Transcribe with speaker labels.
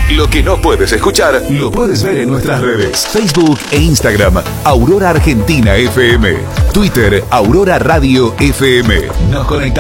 Speaker 1: Lo que no puedes escuchar, lo puedes ver en nuestras redes. Facebook e Instagram, Aurora Argentina FM. Twitter, Aurora Radio FM. Nos conectamos.